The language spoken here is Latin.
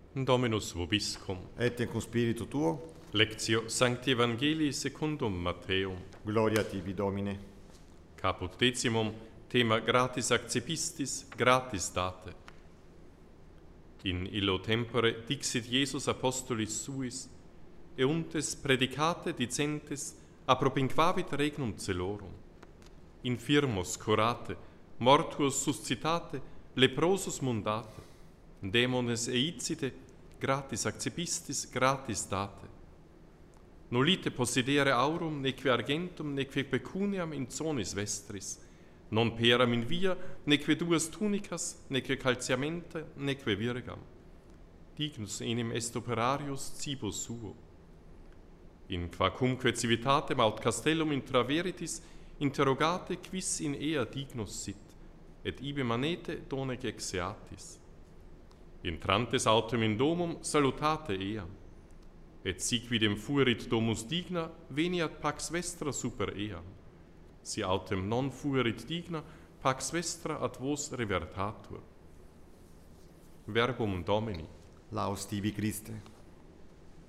Dominus vobiscum. Et cum spiritu tuo, Lectio Sancti Evangelii secundum Matteum. gloria tibi, Domine. Caput decimum, thema gratis accepistis, gratis date. In illo tempore dixit Iesus apostolis suis, euntes predicate dicentes, appropinquavit regnum celorum. Infirmos curate, mortuos suscitate, leprosus mundate, demones eicite, gratis accepistis, gratis date. Nolite possidere aurum, neque argentum, neque pecuniam in zonis vestris, non peram in via, neque duas tunicas, neque calciamenta, neque virgam. Dignus enim est operarius cibus suo. In quacumque civitatem aut castellum intraveritis, interrogate quis in ea dignus sit, et ibe manete donec exeatis. Intrantes autem in domum salutate eam, et sic videm fuerit domus digna, veniat pax vestra super eam. Si autem non fuerit digna, pax vestra ad vos revertatur. Verbum Domini. Laus tibi, Christe.